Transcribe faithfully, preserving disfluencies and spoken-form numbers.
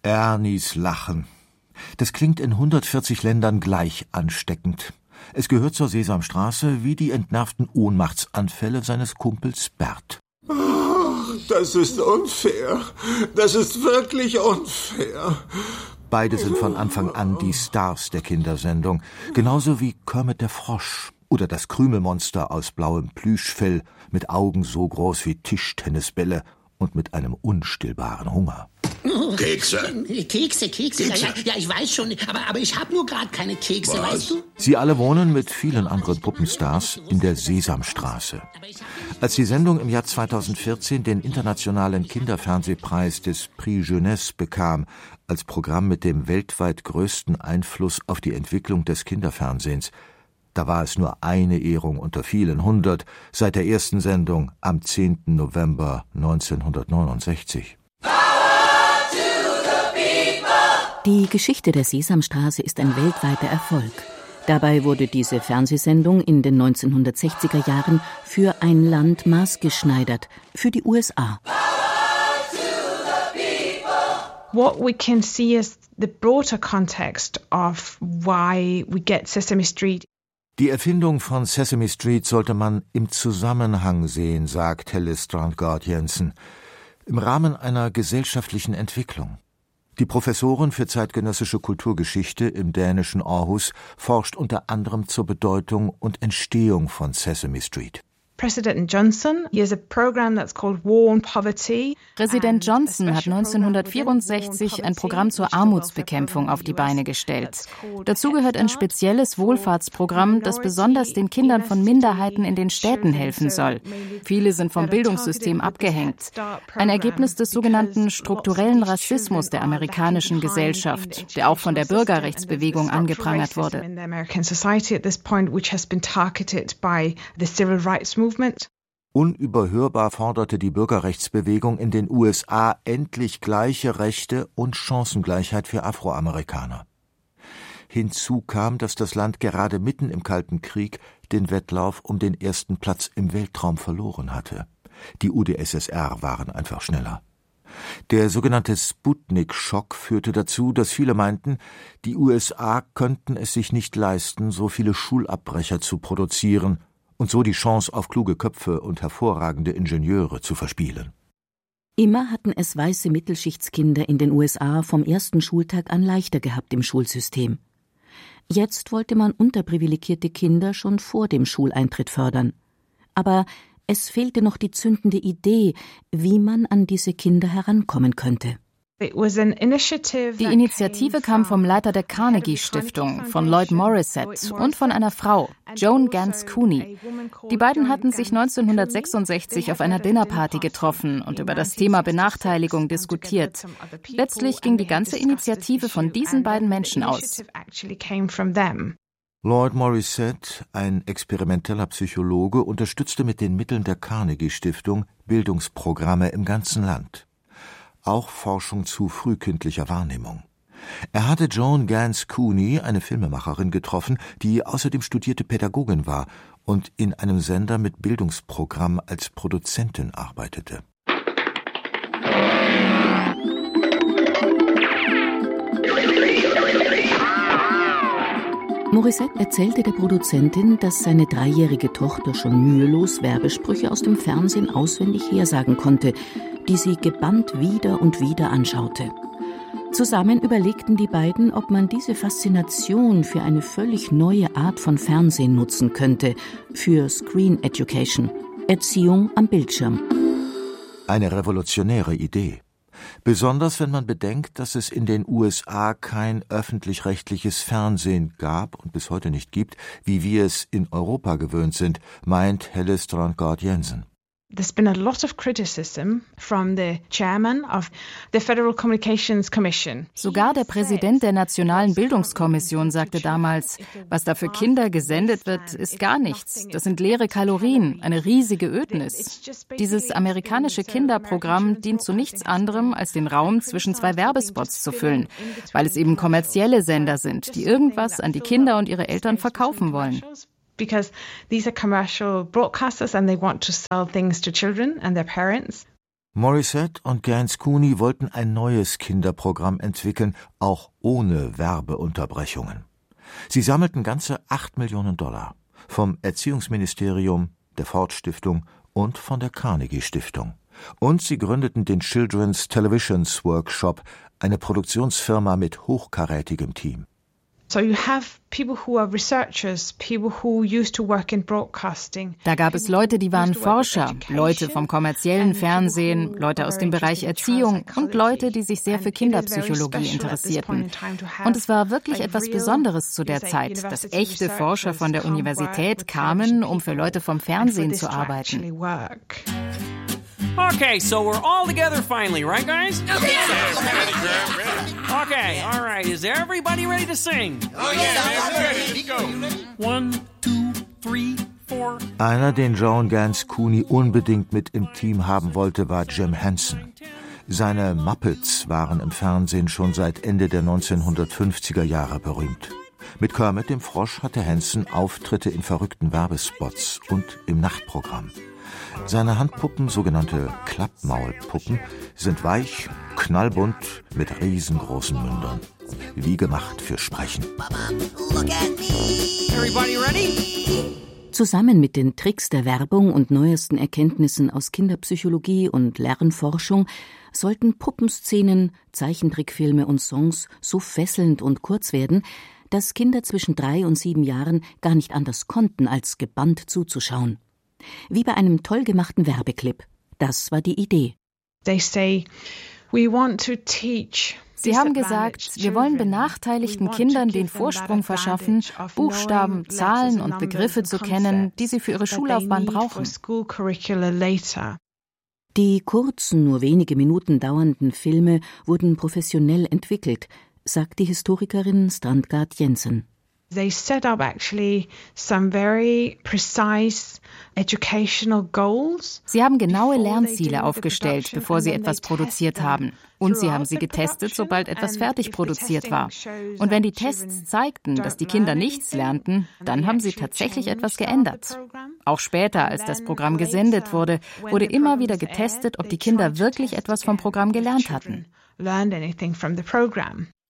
Ernies Lachen. Das klingt in hundertvierzig Ländern gleich ansteckend. Es gehört zur Sesamstraße wie die entnervten Ohnmachtsanfälle seines Kumpels Bert. Ach, das ist unfair. Das ist wirklich unfair. Beide sind von Anfang an die Stars der Kindersendung. Genauso wie Kermit der Frosch oder das Krümelmonster aus blauem Plüschfell mit Augen so groß wie Tischtennisbälle und mit einem unstillbaren Hunger. Kekse. Kekse, Kekse, Kekse. Ja, ja, ja, ich weiß schon, aber, aber ich habe nur gerade keine Kekse, Was? weißt du? Sie alle wohnen mit vielen anderen Puppenstars in der Sesamstraße. Als die Sendung im Jahr zweitausendvierzehn den internationalen Kinderfernsehpreis des Prix Jeunesse bekam, als Programm mit dem weltweit größten Einfluss auf die Entwicklung des Kinderfernsehens, da war es nur eine Ehrung unter vielen hundert seit der ersten Sendung am zehnten November neunzehnhundertneunundsechzig. Die Geschichte der Sesamstraße ist ein weltweiter Erfolg. Dabei wurde diese Fernsehsendung in den neunzehnhundertsechziger Jahren für ein Land maßgeschneidert, für die U S A. What we can see is the broader context of why we get Sesame Street. Die Erfindung von Sesame Street sollte man im Zusammenhang sehen, sagt Helle Strandgaard Jensen, im Rahmen einer gesellschaftlichen Entwicklung. Die Professorin für zeitgenössische Kulturgeschichte im dänischen Aarhus forscht unter anderem zur Bedeutung und Entstehung von Sesame Street. President Johnson, he has a program that's called War on Poverty. Präsident Johnson hat neunzehnhundertvierundsechzig ein Programm zur Armutsbekämpfung auf die Beine gestellt. Dazu gehört ein spezielles Wohlfahrtsprogramm, das besonders den Kindern von Minderheiten in den Städten helfen soll. Viele sind vom Bildungssystem abgehängt. Ein Ergebnis des sogenannten strukturellen Rassismus der amerikanischen Gesellschaft, der auch von der Bürgerrechtsbewegung angeprangert wurde. Unüberhörbar forderte die Bürgerrechtsbewegung in den U S A endlich gleiche Rechte und Chancengleichheit für Afroamerikaner. Hinzu kam, dass das Land gerade mitten im Kalten Krieg den Wettlauf um den ersten Platz im Weltraum verloren hatte. Die U d S S R waren einfach schneller. Der sogenannte Sputnik-Schock führte dazu, dass viele meinten, die U S A könnten es sich nicht leisten, so viele Schulabbrecher zu produzieren und so die Chance auf kluge Köpfe und hervorragende Ingenieure zu verspielen. Immer hatten es weiße Mittelschichtskinder in den U S A vom ersten Schultag an leichter gehabt im Schulsystem. Jetzt wollte man unterprivilegierte Kinder schon vor dem Schuleintritt fördern. Aber es fehlte noch die zündende Idee, wie man an diese Kinder herankommen könnte. Die Initiative kam vom Leiter der Carnegie-Stiftung, von Lloyd Morissette und von einer Frau, Joan Gans Cooney. Die beiden hatten sich neunzehnhundertsechsundsechzig auf einer Dinnerparty getroffen und über das Thema Benachteiligung diskutiert. Letztlich ging die ganze Initiative von diesen beiden Menschen aus. Lloyd Morissette, ein experimenteller Psychologe, unterstützte mit den Mitteln der Carnegie-Stiftung Bildungsprogramme im ganzen Land. Auch Forschung zu frühkindlicher Wahrnehmung. Er hatte Joan Gans Cooney, eine Filmemacherin, getroffen, die außerdem studierte Pädagogin war und in einem Sender mit Bildungsprogramm als Produzentin arbeitete. Morissette erzählte der Produzentin, dass seine dreijährige Tochter schon mühelos Werbesprüche aus dem Fernsehen auswendig hersagen konnte, die sie gebannt wieder und wieder anschaute. Zusammen überlegten die beiden, ob man diese Faszination für eine völlig neue Art von Fernsehen nutzen könnte, für Screen Education, Erziehung am Bildschirm. Eine revolutionäre Idee. Besonders wenn man bedenkt, dass es in den U S A kein öffentlich-rechtliches Fernsehen gab und bis heute nicht gibt, wie wir es in Europa gewöhnt sind, meint Helle Strandgaard Jensen. There's been a lot of criticism from the chairman of the Federal Communications Commission. Sogar der Präsident der Nationalen Bildungskommission sagte damals, was da für Kinder gesendet wird, ist gar nichts. Das sind leere Kalorien, eine riesige Ödnis. Dieses amerikanische Kinderprogramm dient zu nichts anderem, als den Raum zwischen zwei Werbespots zu füllen, weil es eben kommerzielle Sender sind, die irgendwas an die Kinder und ihre Eltern verkaufen wollen. Because these are commercial broadcasters and they want to sell things to children and their parents. Morissette und Gans Cooney wollten ein neues Kinderprogramm entwickeln, auch ohne Werbeunterbrechungen. Sie sammelten ganze acht Millionen Dollar vom Erziehungsministerium, der Ford-Stiftung und von der Carnegie-Stiftung. Und sie gründeten den Children's Televisions Workshop, eine Produktionsfirma mit hochkarätigem Team. So you have people who are researchers, people who used to work in broadcasting. Da gab es Leute, die waren Forscher, Leute vom kommerziellen Fernsehen, Leute aus dem Bereich Erziehung und Leute, die sich sehr für Kinderpsychologie interessierten. Und es war wirklich etwas Besonderes zu der Zeit, dass echte Forscher von der Universität kamen, um für Leute vom Fernsehen zu arbeiten. Okay, so we're all together finally, right, guys? Okay, okay, all right. Is everybody ready to sing? Oh, yeah, ready. Go. One, two, three, four. Einer, den Joan Gans Cooney unbedingt mit im Team haben wollte, war Jim Henson. Seine Muppets waren im Fernsehen schon seit Ende der neunzehnhundertfünfziger Jahre berühmt. Mit Kermit dem Frosch hatte Henson Auftritte in verrückten Werbespots und im Nachtprogramm. Seine Handpuppen, sogenannte Klappmaulpuppen, sind weich, knallbunt mit riesengroßen Mündern. Wie gemacht für Sprechen. Everybody ready? Zusammen mit den Tricks der Werbung und neuesten Erkenntnissen aus Kinderpsychologie und Lernforschung sollten Puppenszenen, Zeichentrickfilme und Songs so fesselnd und kurz werden, dass Kinder zwischen drei und sieben Jahren gar nicht anders konnten, als gebannt zuzuschauen. Wie bei einem toll gemachten Werbeclip. Das war die Idee. They say, we want to teach. Sie haben gesagt, wir wollen benachteiligten Kindern den Vorsprung verschaffen, Buchstaben, Zahlen und Begriffe zu kennen, die sie für ihre Schullaufbahn brauchen. Die kurzen, nur wenige Minuten dauernden Filme wurden professionell entwickelt, sagt die Historikerin Strandgaard Jensen. They set up actually some very precise educational goals. Sie haben genaue Lernziele aufgestellt, bevor sie etwas produziert haben. Und sie haben sie getestet, sobald etwas fertig produziert war. Und wenn die Tests zeigten, dass die Kinder nichts lernten, dann haben sie tatsächlich etwas geändert. Auch später, als das Programm gesendet wurde, wurde immer wieder getestet, ob die Kinder wirklich etwas vom Programm gelernt hatten.